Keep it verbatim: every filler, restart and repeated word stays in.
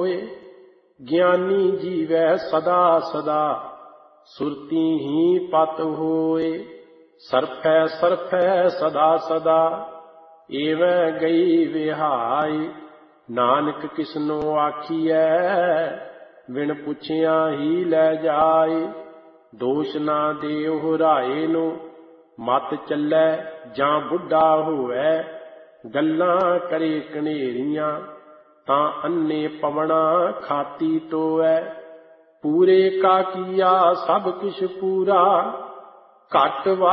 होए। ज्ञानी जीवै सदा सदा सुरती ही पत होए। सरफै सरफै सदा सदा एवं गई विहाई। नानक किसनो आखिए बिन पुछिया ही लै जाए। दोष ना देओ राए नो मत चलै जां बुढ़ा होवै। गल्लां करे कनेरियां तां अन्ने पवना खाती तोवै। पूरे का किया सब किछ पूरा घट